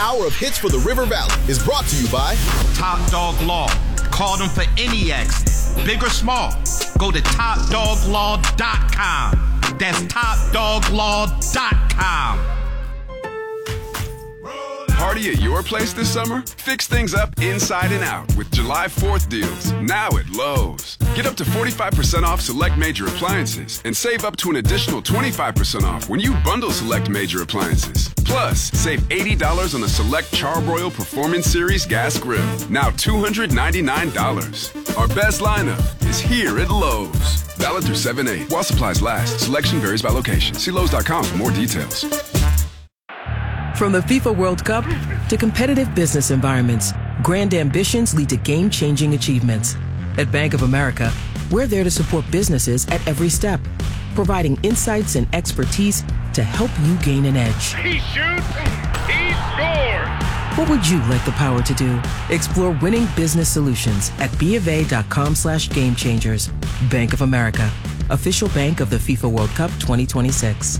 hour of hits for the River Valley is brought to you by Top Dog Law. Call them for any accident, big or small. Go to TopDogLaw.com. That's TopDogLaw.com. Party at your place this summer? Fix things up inside and out with July 4th deals, now at Lowe's. Get up to 45% off select major appliances and save up to an additional 25% off when you bundle select major appliances. Plus, save $80 on the select Charbroil Performance Series gas grill, now $299. Our best lineup is here at Lowe's. Valid through 7/8. While supplies last, selection varies by location. See Lowe's.com for more details. From the FIFA World Cup to competitive business environments, grand ambitions lead to game-changing achievements. At Bank of America, we're there to support businesses at every step, providing insights and expertise to help you gain an edge. He shoots, he scores! What would you like the power to do? Explore winning business solutions at BofA.com/gamechangers. Bank of America, official bank of the FIFA World Cup 2026.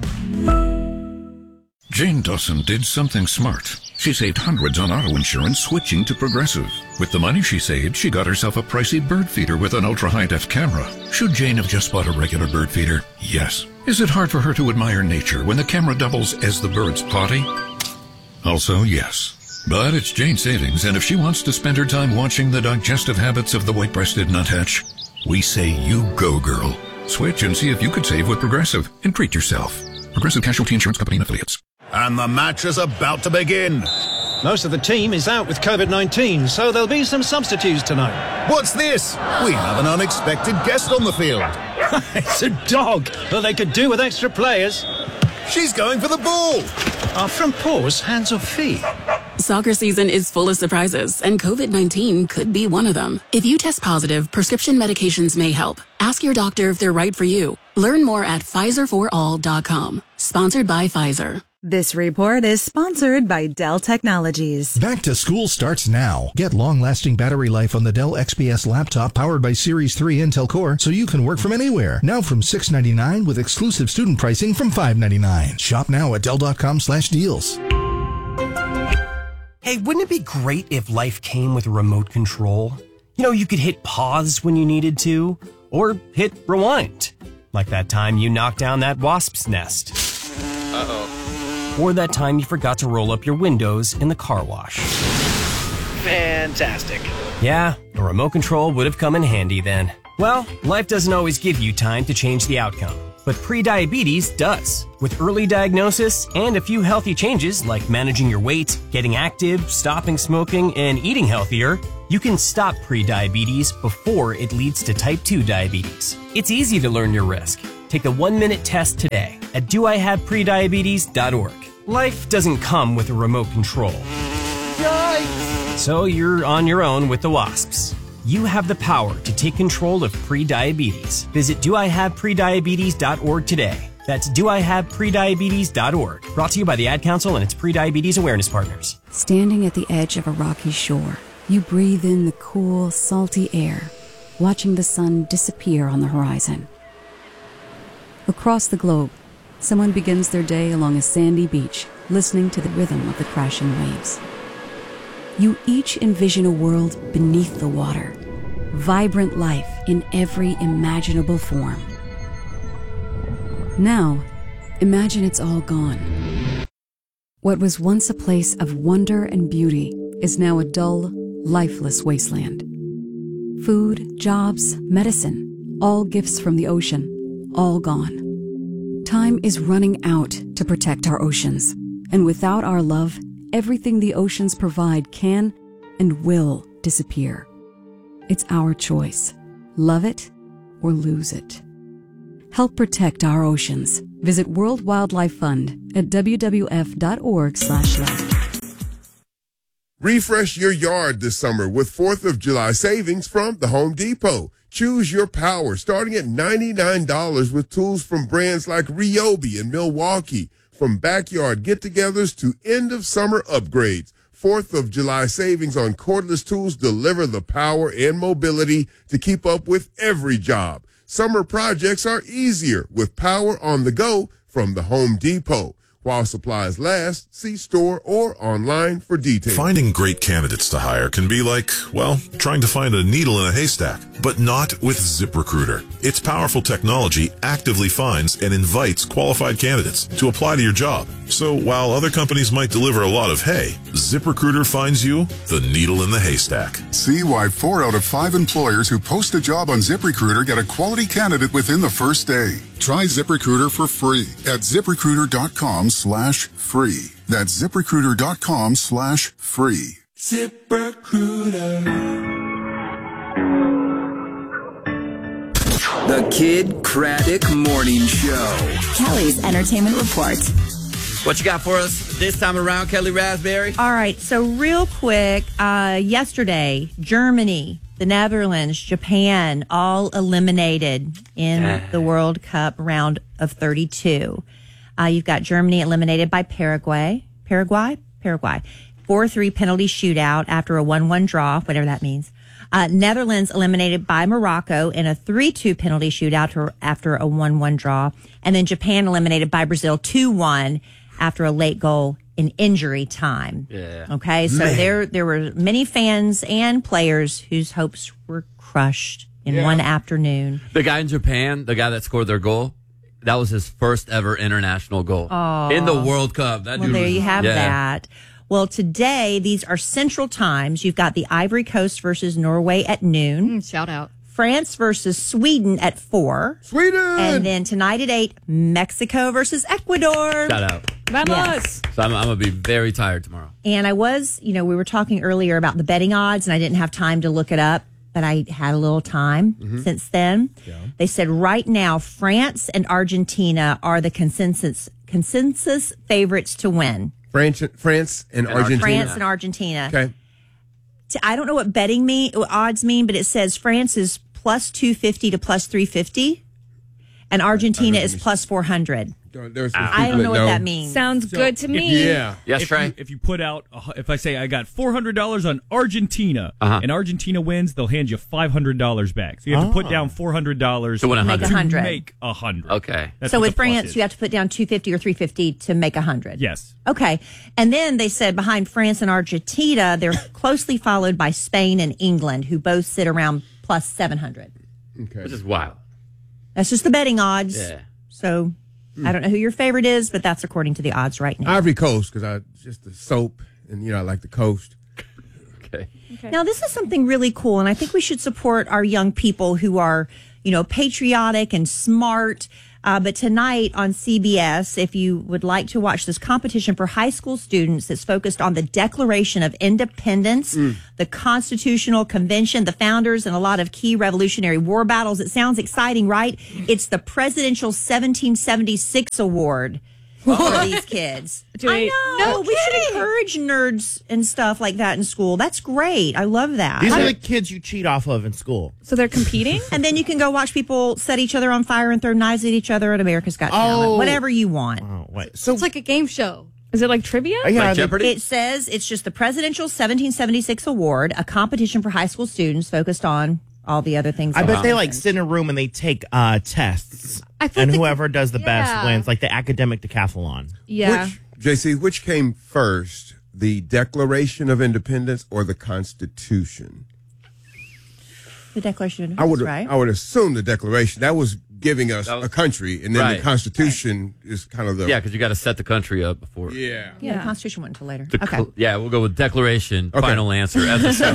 Jane Dawson did something smart. She saved hundreds on auto insurance switching to Progressive. With the money she saved, she got herself a pricey bird feeder with an ultra-high-def camera. Should Jane have just bought a regular bird feeder? Yes. Is it hard for her to admire nature when the camera doubles as the bird's potty? Also, yes. But it's Jane's savings, and if she wants to spend her time watching the digestive habits of the white-breasted nuthatch, we say you go, girl. Switch and see if you could save with Progressive and treat yourself. Progressive Casualty Insurance Company and Affiliates. And the match is about to begin. Most of the team is out with COVID-19, so there'll be some substitutes tonight. What's this? We have an unexpected guest on the field. It's a dog, but they could do with extra players. She's going for the ball. Are front paws hands or feet? Soccer season is full of surprises, and COVID-19 could be one of them. If you test positive, prescription medications may help. Ask your doctor if they're right for you. Learn more at PfizerForAll.com. Sponsored by Pfizer. This report is sponsored by Dell Technologies. Back to school starts now. Get long-lasting battery life on the Dell XPS laptop powered by Series 3 Intel Core so you can work from anywhere. Now from $699 with exclusive student pricing from $599. Shop now at Dell.com/deals. Hey, wouldn't it be great if life came with a remote control? You know, you could hit pause when you needed to, or hit rewind. Like that time you knocked down that wasp's nest. Uh-oh. Or that time you forgot to roll up your windows in the car wash. Fantastic. Yeah, a remote control would have come in handy then. Well, life doesn't always give you time to change the outcome, but pre-diabetes does. With early diagnosis and a few healthy changes like managing your weight, getting active, stopping smoking, and eating healthier, you can stop pre-diabetes before it leads to type 2 diabetes. It's easy to learn your risk. Take the 1-minute test today at doihaveprediabetes.org. Life doesn't come with a remote control. Yikes! So you're on your own with the wasps. You have the power to take control of pre-diabetes. Visit doihaveprediabetes.org today. That's doihaveprediabetes.org. Brought to you by the Ad Council and its pre-diabetes awareness partners. Standing at the edge of a rocky shore, you breathe in the cool, salty air, watching the sun disappear on the horizon. Across the globe, someone begins their day along a sandy beach, listening to the rhythm of the crashing waves. You each envision a world beneath the water, vibrant life in every imaginable form. Now, imagine it's all gone. What was once a place of wonder and beauty is now a dull, lifeless wasteland. Food, jobs, medicine, all gifts from the ocean, all gone. Time is running out to protect our oceans, and without our love, everything the oceans provide can and will disappear. It's our choice. Love it or lose it. Help protect our oceans. Visit World Wildlife Fund at wwf.org/love. Refresh your yard this summer with 4th of July savings from the Home Depot. Choose your power starting at $99 with tools from brands like Ryobi and Milwaukee. From backyard get-togethers to end-of-summer upgrades, 4th of July savings on cordless tools deliver the power and mobility to keep up with every job. Summer projects are easier with power on the go from the Home Depot. While supplies last, see store or online for details. Finding great candidates to hire can be like, well, trying to find a needle in a haystack, but not with ZipRecruiter. Its powerful technology actively finds and invites qualified candidates to apply to your job. So while other companies might deliver a lot of hay, ZipRecruiter finds you the needle in the haystack. See why 4 out of 5 employers who post a job on ZipRecruiter get a quality candidate within the first day. Try ZipRecruiter for free at ZipRecruiter.com/free. That's ZipRecruiter.com/free. ZipRecruiter. The Kid Craddock Morning Show. Kelly's Entertainment Report. What you got for us this time around, Kelly Raspberry? All right, so real quick, yesterday, Germany, the Netherlands, Japan, all eliminated in the World Cup round of 32. You've got Germany eliminated by Paraguay. 4-3 penalty shootout after a 1-1 draw, whatever that means. Netherlands eliminated by Morocco in a 3-2 penalty shootout after a 1-1 draw. And then Japan eliminated by Brazil 2-1 after a late goal in injury time. Yeah. Okay, so there were many fans and players whose hopes were crushed in one afternoon. The guy in Japan, the guy that scored their goal, that was his first ever international goal in the World Cup. Well, there you have that. Well, today, these are Central Times. You've got the Ivory Coast versus Norway at noon. Shout out. France versus Sweden at 4. Sweden! And then tonight at 8, Mexico versus Ecuador. Shout out. Vamos. Yes. So I'm going to be very tired tomorrow. And I was, we were talking earlier about the betting odds, and I didn't have time to look it up, but I had a little time since then. Yeah. They said right now, France and Argentina are the consensus favorites to win. France and Argentina. France and Argentina. Okay. I don't know what odds mean, but it says France is plus 250 to plus 350, and Argentina is plus 400. I don't know what that means. Sounds good to me. Yes, Trey. If you put out, if I say I got $400 on Argentina, and Argentina wins, they'll hand you $500 back. So you have to put down $400 to win 100. To make 100. Okay. So with France, you have to put down 250 or 350 to make 100. Yes. Okay. And then they said behind France and Argentina, they're closely followed by Spain and England, who both sit around plus 700. Okay. Which is wild. That's just the betting odds. Yeah. So I don't know who your favorite is, but that's according to the odds right now. Ivory Coast, because I just the soap, and I like the coast. Okay. Now, this is something really cool, and I think we should support our young people who are, patriotic and smart. But tonight on CBS, if you would like to watch this competition for high school students that's focused on the Declaration of Independence, the Constitutional Convention, the founders, and a lot of key Revolutionary War battles. It sounds exciting, right? It's the Presidential 1776 Award for these kids. I know. We should encourage nerds and stuff like that in school. That's great. I love that. These are the kids you cheat off of in school. So they're competing? And then you can go watch people set each other on fire and throw knives at each other at America's Got Talent. Whatever you want. Oh, wait. So it's like a game show. Is it like trivia? Yeah, like Jeopardy? It says it's just the Presidential 1776 Award, a competition for high school students focused on all the other things. I bet they sit in a room and they take tests, and whoever does the best wins, like the academic decathlon. Yeah. Which came first, the Declaration of Independence or the Constitution? The Declaration of Independence, right? I would assume the Declaration. That was giving us a country, and then the Constitution is kind of the... Yeah, because you got to set the country up before... Yeah, the Constitution went until later. Okay. We'll go with Declaration, final answer. As a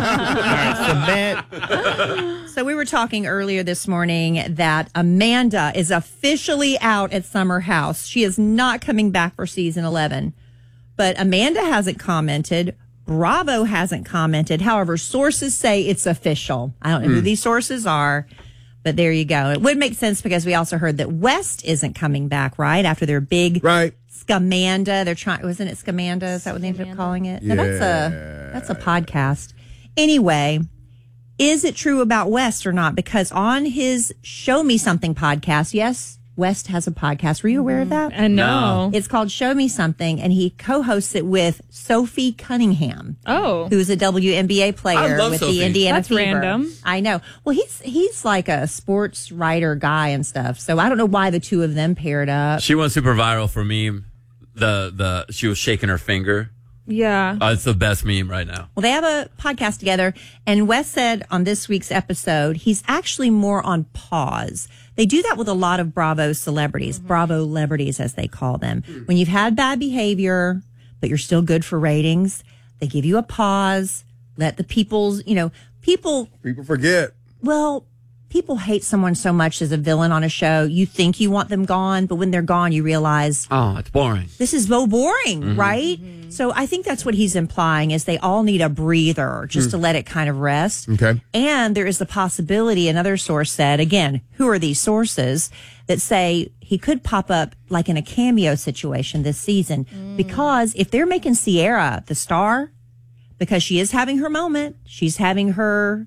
submit. So we were talking earlier this morning that Amanda is officially out at Summer House. She is not coming back for season 11. But Amanda hasn't commented. Bravo hasn't commented. However, sources say it's official. I don't know who these sources are. But there you go. It would make sense because we also heard that West isn't coming back, right? After their big Scamanda. They're trying, wasn't it Scamanda? Is that what they ended up calling it? Yeah. No, that's a podcast. Anyway, is it true about West or not? Because on his Show Me Something podcast, yes, West has a podcast. Were you aware of that? No. It's called Show Me Something, and he co-hosts it with Sophie Cunningham. Who's a WNBA player with Sophie. the Indiana That's Fever. random. I know. Well, he's like a sports writer guy and stuff, so I don't know why the two of them paired up. She went super viral for a meme she was shaking her finger. Yeah. It's the best meme right now. Well, they have a podcast together, and Wes said on this week's episode, he's actually more on pause. They do that with a lot of Bravo celebrities, Bravo celebrities, as they call them. When you've had bad behavior, but you're still good for ratings, they give you a pause, let the people forget. Well, people hate someone so much as a villain on a show. You think you want them gone, but when they're gone, you realize, oh, it's boring. This is so boring, right? So I think that's what he's implying is they all need a breather just to let it kind of rest. Okay. And there is the possibility, another source said, again, who are these sources that say he could pop up like in a cameo situation this season? Because if they're making Sierra the star, because she is having her moment, she's having her,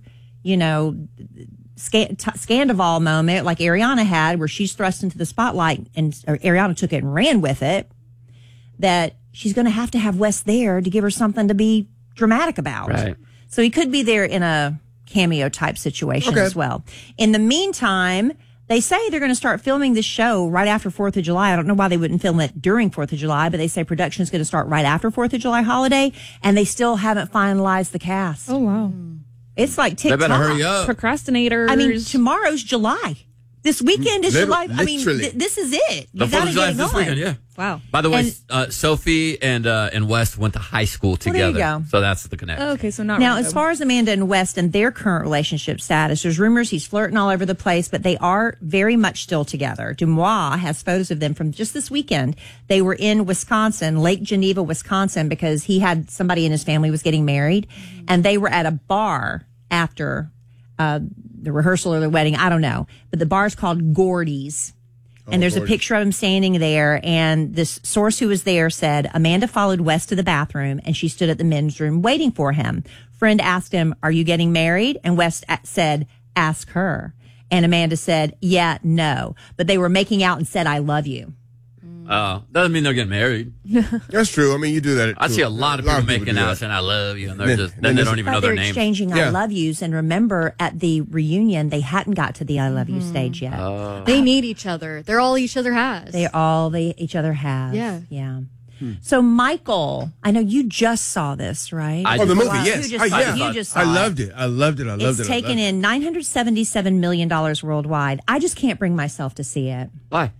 Scandival moment like Ariana had, where she's thrust into the spotlight and Ariana took it and ran with it, that she's going to have Wes there to give her something to be dramatic about. Right. So he could be there in a cameo type situation as well. In the meantime, they say they're going to start filming this show right after 4th of July. I don't know why they wouldn't film it during 4th of July, but they say production is going to start right after 4th of July holiday, and they still haven't finalized the cast. Oh, wow. It's like TikTok. They better hurry up. Procrastinators. I mean, tomorrow's July. This weekend is July. I mean, Literally. this is it. The You 4th got of to July get is it this going. weekend, yeah. Wow. By the way, Sophie and West went to high school Well, there you together. go. So that's the connection. Okay, so not Now, random. as far as Amanda and West and their current relationship status, there's rumors he's flirting all over the place, but they are very much still together. Dumois has photos of them from just this weekend. They were in Wisconsin, Lake Geneva, Wisconsin, because he had somebody in his family was getting married, and they were at a bar after the rehearsal or the wedding. I don't know, but the bar's called Gordy's. And there's a picture of him standing there, and this source who was there said Amanda followed West to the bathroom, and she stood at the men's room waiting for him. Friend asked him, "Are you getting married?" And West said, "Ask her." And Amanda said, "Yeah, no." But they were making out and said, "I love you." Doesn't mean they're getting married. That's true. I mean, you do that. I see a lot of people making do out that. saying I love you, and they're then they don't even know They're their names. exchanging I love yous. And remember, at the reunion, they hadn't got to the I love you stage yet. They need each other. They're all each other has. Each other has. Yeah. Yeah. So, Michael, I know you just saw this, right? The movie, Wow. yes. You just saw I it. loved it. I loved it. It's taken in $977 million worldwide. I just can't bring myself to see it. Why?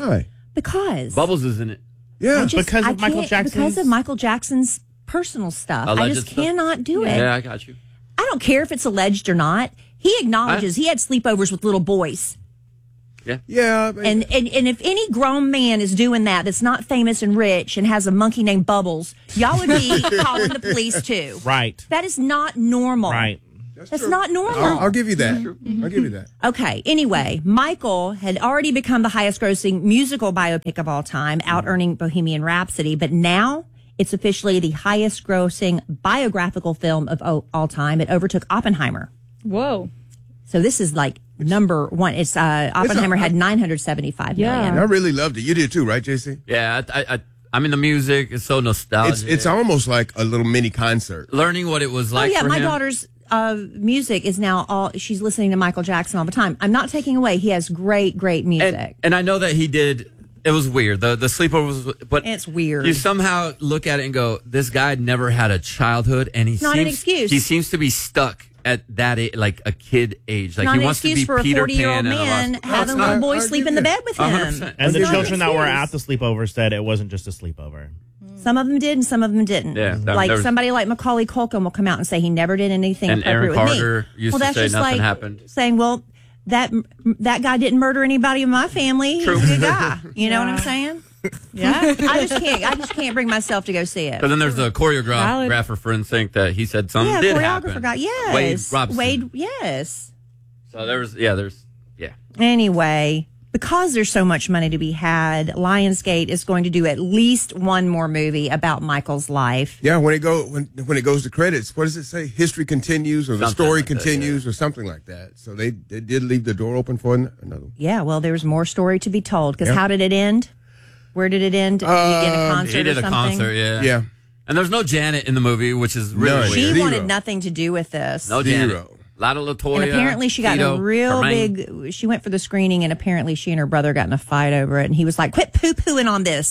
Because Bubbles is in it. Yeah. Because of Michael Jackson's personal stuff. Alleged I just stuff? cannot do it. Yeah, I got you. I don't care if it's alleged or not. He acknowledges he had sleepovers with little boys. Yeah. Yeah. And if any grown man is doing that's not famous and rich and has a monkey named Bubbles, y'all would be calling the police too. Right. That is not normal. Right. That's not normal. I'll give you that. I'll give you that. Okay. Anyway, Michael had already become the highest grossing musical biopic of all time, out earning Bohemian Rhapsody. But now it's officially the highest grossing biographical film of all time. It overtook Oppenheimer. Whoa. So this is like number one. It's Oppenheimer had 975 million. I really loved it. You did too, right, JC? Yeah, I mean, the music is so nostalgic. It's almost like a little mini concert. Learning what it was like for my him. daughter's music is now she's listening to Michael Jackson all the time. I'm not taking away. He has great music. And I know that he did. It was weird. The sleepover was, but it's weird. You somehow look at it and go, "This guy never had a childhood," and It's not an excuse. He seems to be stuck at that age, like a kid age. Like not he an wants to excuse be for a Peter 40-year-old Pan. man having little boys sleep in the bed with him. 100%. And the It's not children an that were excuse. at the sleepover said it wasn't just a sleepover. Some of them did and some of them didn't. Yeah, like there was- somebody like Macaulay Culkin will come out and say he never did anything And Aaron appropriate with Carter me. used to that's say just nothing like happened. saying, well, that guy didn't murder anybody in my family. True. He's a good guy. You know what I'm saying? Yeah. I just can't bring myself to go see it. But then there's the choreographer for NSYNC that he said something did happen. Choreographer guy. Yes. Wade Robson. Wade, yes. So there's Anyway, because there's so much money to be had, Lionsgate is going to do at least one more movie about Michael's life. Yeah, when it goes to credits, what does it say? History continues, or the Something story like that, continues, or something like that. So they did leave the door open for another one. Yeah, well, there's more story to be told. Because Yeah. How did it end? Where did it end? Did he get a concert he did or a something? concert, yeah. Yeah. And there's no Janet in the movie, which is really None. weird. She wanted nothing to do with this. No Janet. A lot of Latoya. And apparently she got in a Tito, real Hermione. she went for the screening and apparently she and her brother got in a fight over it. And he was like, quit poo-pooing on this.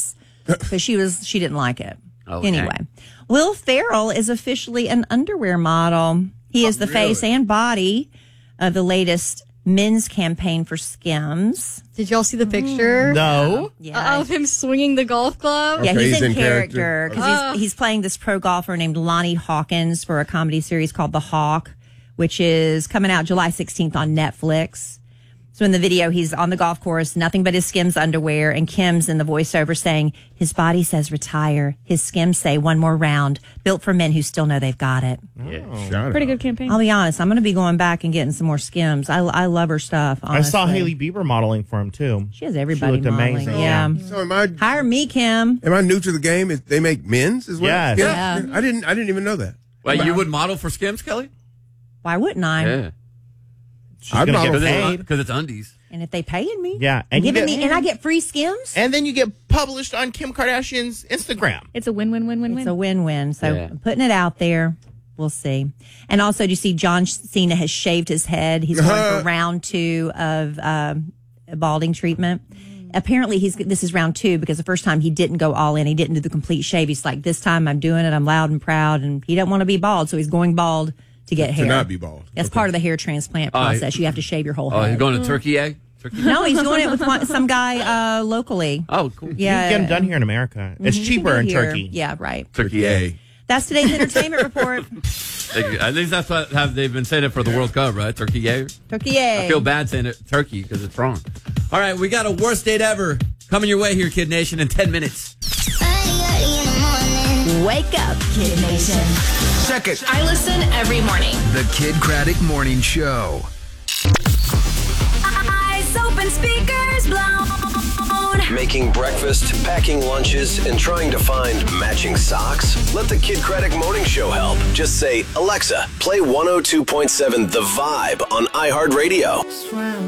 because she didn't like it. Okay. Anyway, Will Ferrell is officially an underwear model. He is the face and body of the latest men's campaign for Skims. Did y'all see the picture? No. Yeah. Of him swinging the golf club? Yeah, he's in character because he's playing this pro golfer named Lonnie Hawkins for a comedy series called The Hawk, which is coming out July 16th on Netflix. So in the video, he's on the golf course, nothing but his Skims underwear, and Kim's in the voiceover saying, his body says retire, his Skims say one more round, built for men who still know they've got it. Yeah. Pretty good campaign. I'll be honest, I'm going to be going back and getting some more Skims. I love her stuff, honestly. I saw Hailey Bieber modeling for him, too. She has everybody She looked modeling. amazing. Yeah. So Hire me, Kim. Am I new to the game? They make men's as well? Yes. Yeah. I didn't even know that. Wait, you would model for Skims, Kelly? Why wouldn't I? Yeah. I'd model because it's undies. And if they paying me, Yeah. and I get free Skims, And then you get published on Kim Kardashian's Instagram. It's a win-win-win-win-win. it's a win-win. So Yeah. I'm putting it out there. We'll see. And also, do you see John Cena has shaved his head? He's going for round 2 of balding treatment. Apparently, this is round 2 because the first time he didn't go all in. He didn't do the complete shave. He's like, this time I'm doing it. I'm loud and proud. And he doesn't want to be bald. So he's going bald to get hair. To not be bald. That's part of the hair transplant process. You have to shave your whole head. Oh, he's going to turkey egg? No, he's doing it with some guy locally. Oh, cool. Yeah. You can get them done here in America. It's cheaper in Turkey. Yeah, right. Turkey egg. That's today's entertainment report. At least that's what they've been saying it for the World Cup, right? Turkey egg. Turkey egg. I feel bad saying it turkey because it's wrong. All right, we got a worst date ever coming your way here, Kid Nation, in 10 minutes. Wake up, Kid Nation. Check it. I listen every morning. The Kid Craddock Morning Show. Eyes open, speakers blown. Making breakfast, packing lunches, and trying to find matching socks? Let the Kid Craddock Morning Show help. Just say, Alexa, play 102.7 The Vibe on iHeartRadio.